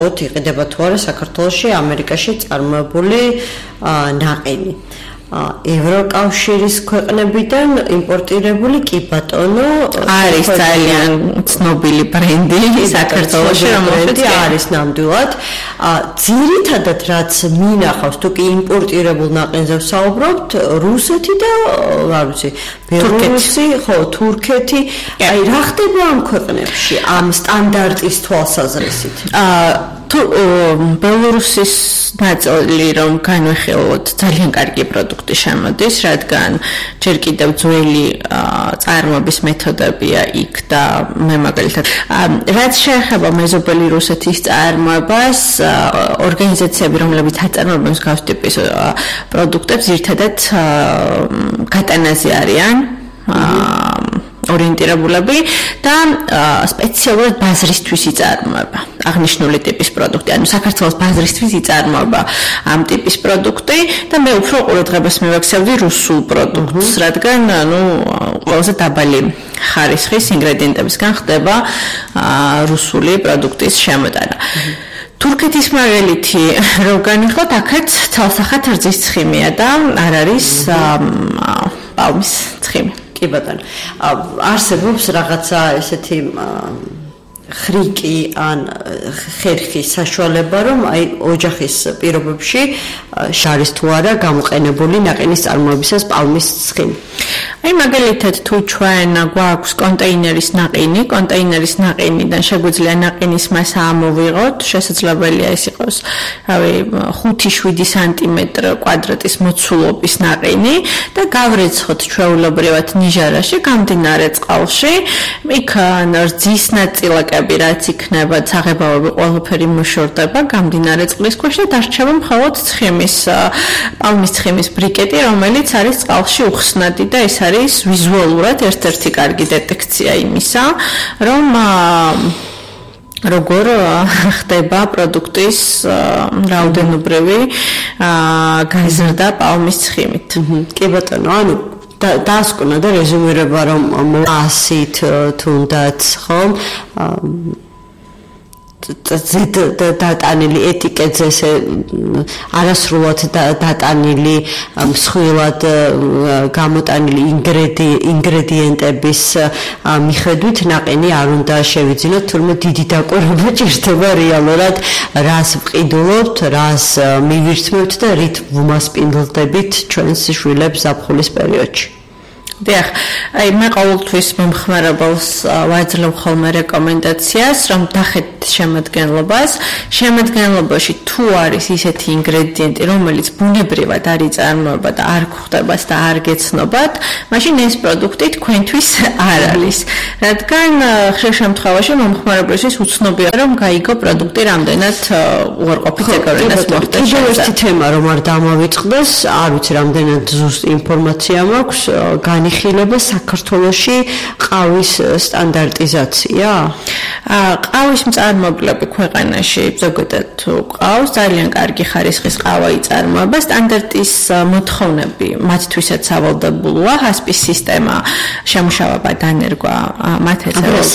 იყიდება თუ არა საქართველოში, ამერიკაში წარმოებული ნაყინი. ევროკავშირის ქვეყნებიდან იმპორტირებული კი ბატონო არის ძალიან ცნობილი ბრენდი საქართველოში, რომელიც არის ნამდვილად. ძირითადად რაც მინახავს, თუ კი იმპორტირებულ ნაყინზე ვსაუბრობთ, რუსეთი და არ ვიცი, ბელორუსი, ხო, თურქეთი. აი, რა ხდება ამ ქვეყნებში ამ სტანდარტის თვალსაზრისით? ბელორუსის ნაწილი რომ განვიხილოთ, ძალიან კარგი პროდუქტი შემოდის, რადგან ჯერ კიდევ ძველი წარმოების მეთოდებია იქ და მე მაგალითად რაც შეეხება მეზობელი რუსეთის წარმოებას, ორგანიზაციები, რომლებიც აწარმოებენ მსგავს ტიპის პროდუქტებს, ძირითადად გატანაზე არიან. ორიენტირებულები და სპეციალურად ბაზრისთვის იწარმოება აღნიშნული ტიპის პროდუქტი. ანუ საქართველოს ბაზრისთვის იწარმოება ამ ტიპის პროდუქტი და მე უფრო ყურადღებას მივაქცევდი რუსულ პროდუქტს, რადგან ყველაზე დაბალი ხარისხის ინგრედიენტებისგან ხდება რუსული პროდუქტის შემოტანა. თურქეთის მაგალითი რო განიხილოთ, აქაც ცალსახად რძის ცხიმია და არ არის პალმის ცხიმი. კი ბატონო, არსებობს რაღაცა ესეთი ხრიკი ან ხერხის საშუალება, რომ აი ოჯახის პირობებში შარის თუ არა გამოყენებული ნაყინის წარმოებისას პალმის ცხიმი. აი მაგალითად თუ ჩვენ გვაქვს კონტეინერის ნაყინიდან შეგვიძლია ნაყინის მასა ამოვიღოთ, შესაძლებელია ეს იყოს, რავი, 5-7 სანტიმეტრი კვადრატის მოცულობის ნაყინი და გავრეცხოთ ჩვეულებრივად ნიჟარაში, გამდინარე წყალში, იქ რძის ნაწილაკები რაც იქნება, საღებავები ყველაფერი მოშორდება გამდინარე წყლის ქვეშ და დარჩება მხოლოდ პალმის ცხიმის ბრიკეტი, რომელიც არის წყალში უხსნადი და ეს არის ვიზუალურად ერთ-ერთი კარგი დეტექცია იმისა, რომ როგორ ხდება პროდუქტის რაოდენობრივი გაზრდა პალმის ცხიმით. კი ბატონო, ანუ დასკვნა და რეზუმირება რომ ასით თუნდაც ხომ დატანილი ეტიკეტზე ესე არასრულად დატანილი მსხვილად გამოტანილი ინგრედიენტების მიხედვით ნაყინი არ უნდა შევიძინოთ, თუმცა დიდი დაკვირვება ჭირდება რეალურად რას ვყიდულობთ, რას მივირთმევთ და რით ვუმასპინძლდებით ჩვენს შვილებს ზაფხულის პერიოდში. დიახ, აი მე ყოველთვის მომხმარებელს ვაძლევ ხოლმე რეკომენდაციას, რომ დახეთ შემადგენლობაში თუ არის ისეთი ინგრედიენტი, რომელიც ბუნებრივად არ იწარმოება და არ გვხვდებათ და არ გეცნობათ, მაშინ ეს პროდუქტი თქვენთვის არ არის. რადგან ხშირ შემთხვევაში მომხმარებლისთვის უცნობია, რომ გაიგო პროდუქტი რამდენად უარყოფით ეკორენას მოხდეს. კიდევ ერთი თემა რომ არ დამავიწყდეს, არ ვიცი რამდენად ზუსტ ინფორმაცია მაქვს, განიხილება საქართველოში ყავის სტანდარტიზაცია? ყავის მწარმოებლები ქვეყანაში ზოგადად ყავს, ძალიან კარგი ხარისხის ყავა იწარმოება, სტანდარტის მოთხოვნები მათთვისაც სავალდებულოა, ჰასპის სისტემა შემუშავება დანერგვა მათ ეწევა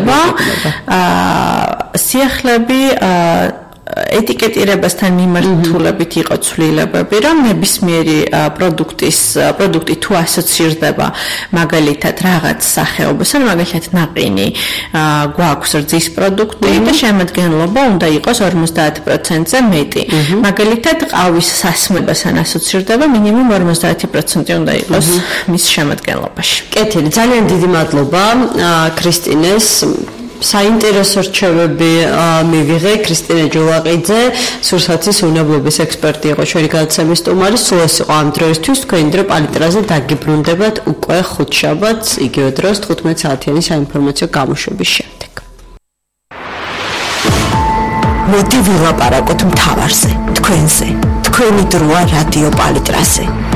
სიახლეები ეტიკეტირებასთან მიმართულებით იყო ცვლილებები, რომ ნებისმიერი პროდუქტი თუ ასოცირდება მაგალითად რაღაც სახეობასთან, მაგალითად ნაყინი გვაქვს რძის პროდუქტი და შემადგენლობა უნდა იყოს 50%-ზე მეტი. მაგალითად ყავის სასმებასთან ასოცირდება მინიმუმ 50% უნდა იყოს მის შემადგენლობაში. კეთილი, ძალიან დიდი მადლობა ქრისტინეს. საინტერესო რჩევები მივიღე. ქრისტინე ჯულაყიძე, სურსათის უნებლობის ექსპერტი იყო ჩვენი გადაცემის სტუმარი. სულ ეს იყო ამ დროისთვის. თქვენი დრო პალიტრაზე დაგიბრუნდებათ უკვე ხუთშაბათს, იგივე დროს 15 საათიანი საინფორმაციო გამოშვების შემდეგ. მოდი ვილაპარაკოთ მთავარზე, თქვენზე. თქვენი დროა რადიო პალიტრაზე.